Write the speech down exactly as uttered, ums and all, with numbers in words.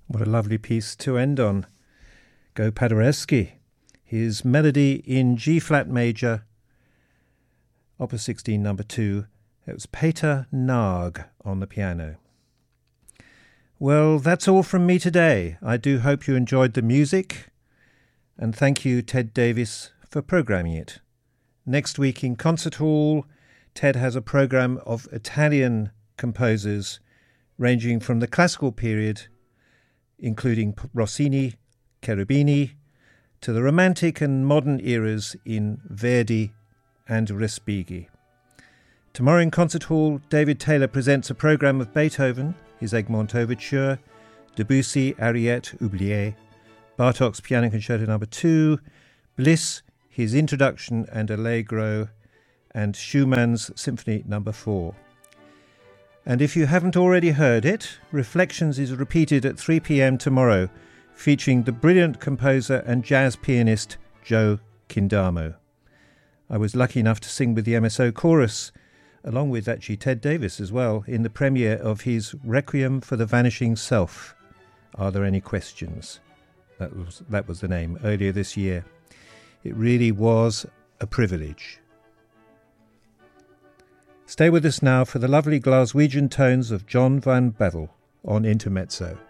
What a lovely piece to end on. Go Paderewski. His melody in G-flat major, Opus sixteen, number two. It was Peter Narg on the piano. Well, that's all from me today. I do hope you enjoyed the music, and thank you, Ted Davis, for programming it. Next week in Concert Hall, Ted has a program of Italian composers ranging from the classical period, including Rossini, Cherubini, to the Romantic and modern eras in Verdi and Respighi. Tomorrow in Concert Hall, David Taylor presents a program of Beethoven, his Egmont Overture, Debussy, Ariette, Oubliée, Bartók's Piano Concerto number two, Bliss, his Introduction and Allegro, and Schumann's Symphony number four. And if you haven't already heard it, Reflections is repeated at three p.m. tomorrow, featuring the brilliant composer and jazz pianist Joe Kindamo. I was lucky enough to sing with the M S O Chorus, along with actually Ted Davis as well, in the premiere of his Requiem for the Vanishing Self. Are There Any Questions? That was, that was the name, earlier this year. It really was a privilege. Stay with us now for the lovely Glaswegian tones of John van Bevel on Intermezzo.